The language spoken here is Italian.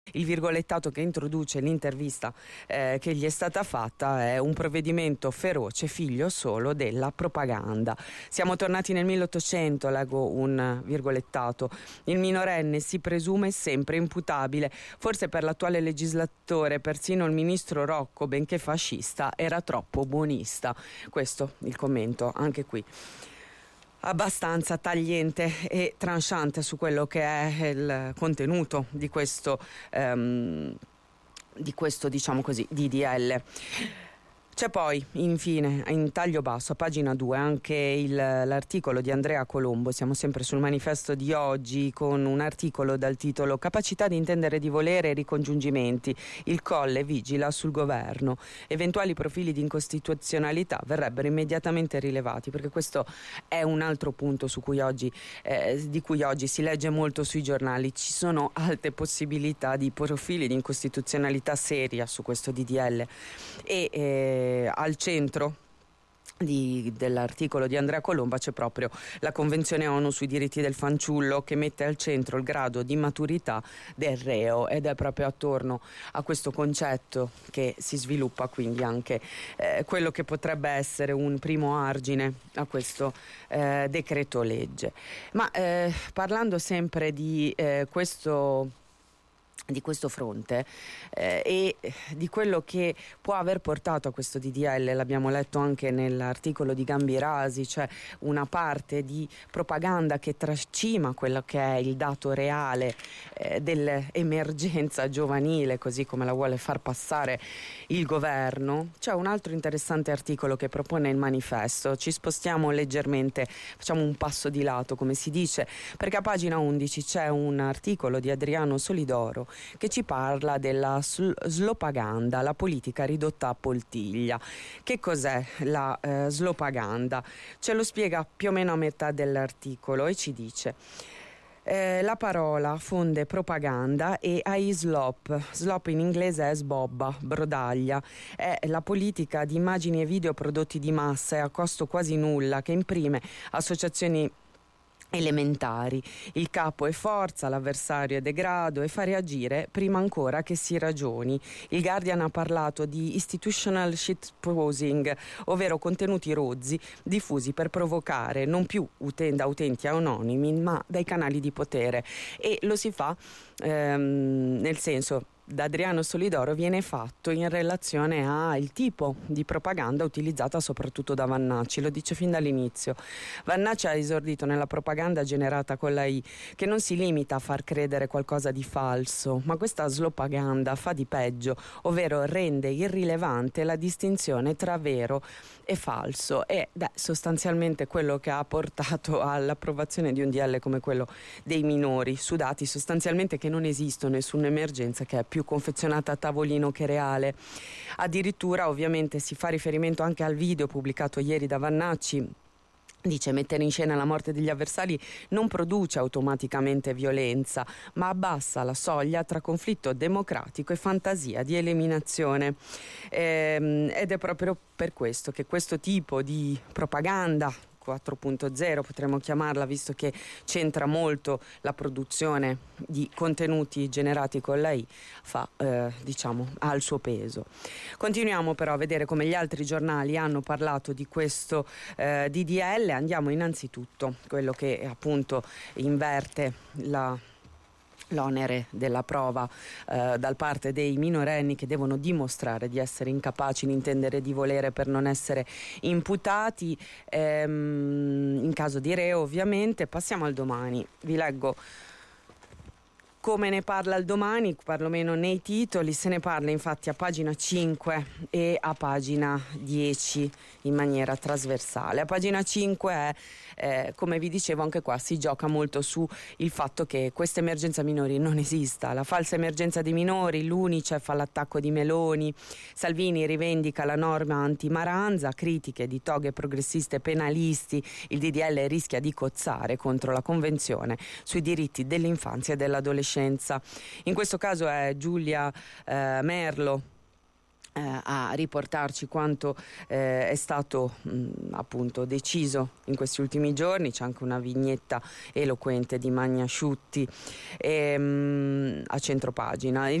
Il virgolettato che introduce l'intervista che gli è stata fatta è: un provvedimento feroce, figlio solo della propaganda. Siamo tornati nel 1800, leggo un virgolettato. Il minorenne si presume sempre imputabile. Forse per l'attuale legislatore persino il ministro Rocco, benché fascista, era troppo buonista. Questo il commento anche qui, abbastanza tagliente e tranchante su quello che è il contenuto di questo diciamo così DDL. C'è poi infine in taglio basso a pagina 2 anche l'articolo di Andrea Colombo. Siamo sempre sul Manifesto di oggi con un articolo dal titolo "Capacità di intendere, di volere e ricongiungimenti. Il Colle vigila sul governo. Eventuali profili di incostituzionalità verrebbero immediatamente rilevati", perché questo è un altro punto di cui oggi si legge molto sui giornali. Ci sono alte possibilità di profili di incostituzionalità seria su questo DDL e al centro dell'articolo di Andrea Colomba c'è proprio la Convenzione ONU sui diritti del fanciullo, che mette al centro il grado di maturità del reo, ed è proprio attorno a questo concetto che si sviluppa quindi anche quello che potrebbe essere un primo argine a questo decreto legge. Ma parlando sempre di questo fronte e di quello che può aver portato a questo DDL, l'abbiamo letto anche nell'articolo di Gambirasi, cioè una parte di propaganda che tracima quello che è il dato reale dell'emergenza giovanile, così come la vuole far passare il governo. C'è un altro interessante articolo che propone il Manifesto. Ci spostiamo leggermente, facciamo un passo di lato, come si dice, perché a pagina 11 c'è un articolo di Adriano Solidoro che ci parla della slopaganda, la politica ridotta a poltiglia. Che cos'è la slopaganda? Ce lo spiega più o meno a metà dell'articolo e ci dice: la parola fonde propaganda e ai slop in inglese è sbobba, brodaglia, è la politica di immagini e video prodotti di massa e a costo quasi nulla, che imprime associazioni elementari. Il capo è forza, l'avversario è degrado e fa reagire prima ancora che si ragioni. Il Guardian ha parlato di institutional shitposing, ovvero contenuti rozzi diffusi per provocare non più da utenti anonimi ma dai canali di potere, e lo si fa nel senso, da Adriano Solidoro viene fatto in relazione al tipo di propaganda utilizzata soprattutto da Vannacci. Lo dice fin dall'inizio. Vannacci ha esordito nella propaganda generata con la I, che non si limita a far credere qualcosa di falso, ma questa slopaganda fa di peggio, ovvero rende irrilevante la distinzione tra vero e falso, ed è sostanzialmente quello che ha portato all'approvazione di un DL come quello dei minori, su dati sostanzialmente che non esistono, e su un'emergenza che è più confezionata a tavolino che reale. Addirittura ovviamente si fa riferimento anche al video pubblicato ieri da Vannacci. Dice: mettere in scena la morte degli avversari non produce automaticamente violenza, ma abbassa la soglia tra conflitto democratico e fantasia di eliminazione. Ed è proprio per questo che questo tipo di propaganda 4.0 potremmo chiamarla, visto che c'entra molto la produzione di contenuti generati con la I, ha il suo peso. Continuiamo però a vedere come gli altri giornali hanno parlato di questo DDL. Andiamo innanzitutto quello che appunto inverte l'onere della prova dal parte dei minorenni, che devono dimostrare di essere incapaci di intendere, di volere, per non essere imputati in caso di reo, ovviamente. Passiamo al Domani. Vi leggo come ne parla il Domani, perlomeno nei titoli. Se ne parla infatti a pagina 5 e a pagina 10 in maniera trasversale. A pagina 5 come vi dicevo, anche qua si gioca molto su il fatto che questa emergenza minori non esista, la falsa emergenza dei minori, l'Unicef all'attacco di Meloni, Salvini rivendica la norma anti-Maranza, critiche di toghe progressiste penalisti, il DDL rischia di cozzare contro la Convenzione sui diritti dell'infanzia e dell'adolescenza. In questo caso è Giulia Merlo a riportarci quanto è stato appunto deciso in questi ultimi giorni. C'è anche una vignetta eloquente di Magni Asciutti a centropagina.